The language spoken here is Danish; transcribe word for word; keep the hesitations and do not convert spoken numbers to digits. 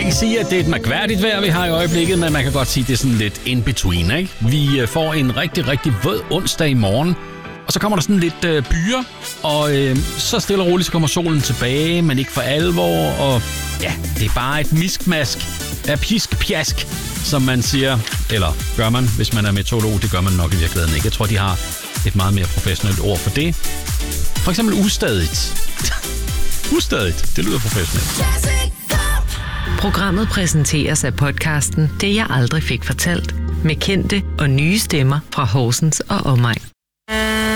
ikke sige, at det er et mærkværdigt vejr, vi har i øjeblikket, men man kan godt sige, at det er sådan lidt in-between, ikke? Vi får en rigtig, rigtig våd onsdag i morgen, og så kommer der sådan lidt øh, byer, og øh, så stille og roligt, så kommer solen tilbage, men ikke for alvor, og ja, det er bare et miskmask af pisk-pjask, som man siger, eller gør man, hvis man er meteorolog, det gør man nok i virkeligheden ikke. Jeg tror, de har et meget mere professionelt ord for det. For eksempel ustadigt. Ustadigt, det lyder professionelt. Programmet præsenteres af podcasten Det jeg aldrig fik fortalt, med kendte og nye stemmer fra Horsens og omegn.